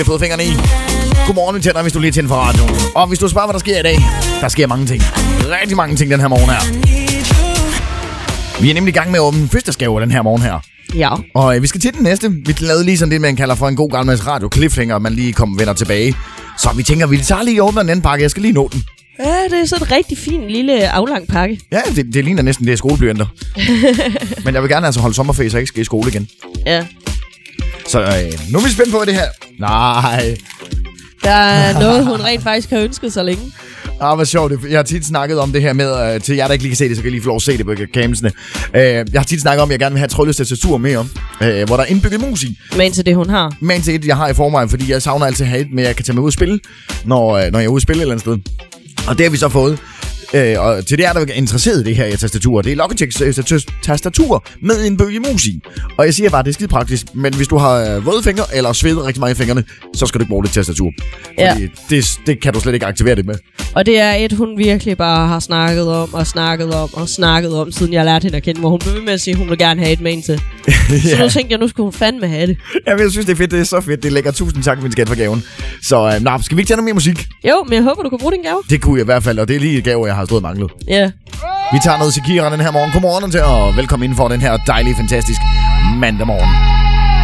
Jeg har fået fingrene i. Godmorgen, vi tænder, hvis du lige tænder for radioen. Og hvis du spørger, hvad der sker i dag, der sker mange ting. Rigtig mange ting den her morgen her. Vi er nemlig i gang med at åbne fødselsdagsgaver den her morgen her. Ja. Og vi skal til den næste. Vi lavede lige sådan det, man kalder for en god gammeldags radio cliffhanger, man lige vender tilbage. Så vi tænker, vi tager lige åbner den anden pakke. Jeg skal lige nå den. Ja, det er sådan en rigtig fin lille aflang pakke. Ja, det ligner næsten det er skoleblyanter. Men jeg vil gerne holde sommerferie, så jeg ikke skal i skole igen. Ja. Så nu er vi spændt på, hvad det her... Nej. Der er noget, hun rent faktisk har ønsket sig længe. Hvor sjovt. Jeg har tit snakket om det her med, til jer, der ikke lige kan se det, så kan I lige få lov at se det på camsene. Jeg har tit snakket om, at jeg gerne vil have et trådløst tastatur med om, hvor der er indbygget mus i. Men til det, hun har. Men til et, jeg har i forvejen, fordi jeg savner altid at have et, men jeg kan tage mig ud og spille, når jeg er ude at spille et eller andet sted. Og det har vi så fået. Og til det der er interesseret i det her tastatur. Det er Logitechs tastatur med en bølge mus i. Og jeg siger bare, det er skide praktisk. Men hvis du har våde fingre eller svedet rigtig meget i fingrene, så skal du ikke bruge det tastatur. Fordi det kan du slet ikke aktivere det med. Og det er et, hun virkelig bare har snakket om, siden jeg lærte hende at kende, hvor hun blev ved med at sige, at hun vil gerne have et med en til. Så nu tænkte jeg, nu skulle hun fandme have det. Jamen, jeg synes, det er fedt. Det er så fedt. Det er lækkert. Tusind tak, min skat, for gaven. Så skal vi ikke tage noget mere musik? Jo, men jeg håber, du kan bruge din gave. Det kunne jeg i hvert fald, og det er lige et gave, jeg har stået manglet. Ja. Vi tager noget Shakira den her morgen. Godmorgen til, og velkommen inden for den her dejlige, fantastisk mandag morgen.